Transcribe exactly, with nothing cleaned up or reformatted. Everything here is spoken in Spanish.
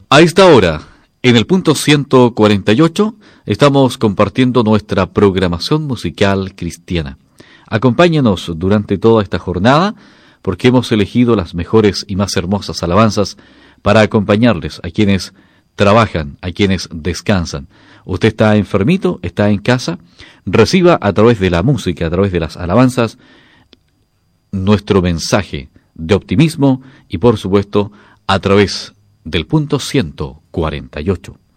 A esta hora, en el punto ciento cuarenta y ocho, estamos compartiendo nuestra programación musical cristiana. Acompáñenos durante toda esta jornada, porque hemos elegido las mejores y más hermosas alabanzas para acompañarles a quienes trabajan, a quienes descansan. Usted está enfermito, está en casa, reciba a través de la música, a través de las alabanzas, nuestro mensaje de optimismo y, por supuesto, a través del punto ciento cuarenta y ocho.